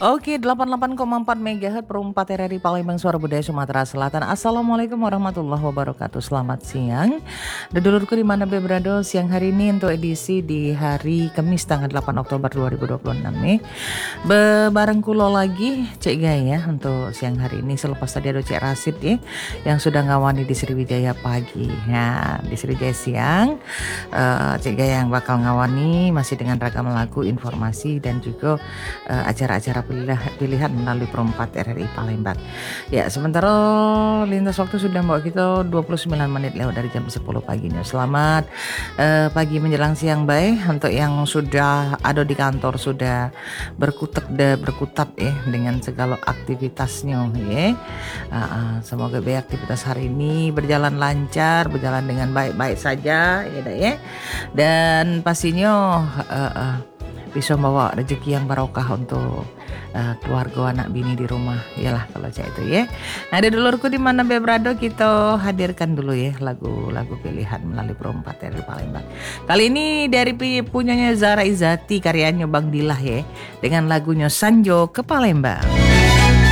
Oke, 88,4 MHz perumpat RRI Palembang Suara Budaya Sumatera Selatan. Assalamualaikum warahmatullahi wabarakatuh. Selamat siang. Dulurku di mana berada siang hari ini untuk edisi di hari Kamis tanggal 8 Oktober 2026 nih. Bareng kulo lagi Cek Gaya untuk siang hari ini selepas tadi ada Cek Rasid ya yang sudah ngawani di Sriwijaya pagi. Nah, di Sriwijaya siang Cek Gaya yang bakal ngawani masih dengan ragam lagu, informasi dan juga acara-acara pilihan melalui perempat RRI Palembang. Ya, sementara lintas waktu sudah mbak kita 29 menit lewat dari jam 10 paginya. Selamat pagi menjelang siang baik untuk yang sudah ada di kantor, sudah berkutat ya dengan segala aktivitasnya ya. Semoga aktivitas hari ini berjalan lancar, berjalan dengan baik-baik saja ya. Dan pastinya bisa membawa rezeki yang barokah untuk keluarga anak bini di rumah. Iyalah kalau saya itu ya. Nah, di dulurku di mana berada kita hadirkan dulu ya lagu-lagu pilihan melalui perempat dari Palembang. Kali ini dari punyanya Zara Izati, karyanya Bang Dilah ya dengan lagunya Sanjo ke Palembang.